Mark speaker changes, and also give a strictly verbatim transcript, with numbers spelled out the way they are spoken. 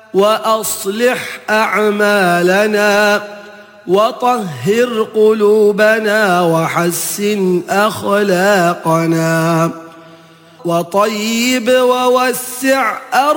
Speaker 1: وأصلح أعمالنا وطهر قلوبنا وحسن أخلاقنا وطيب ووسع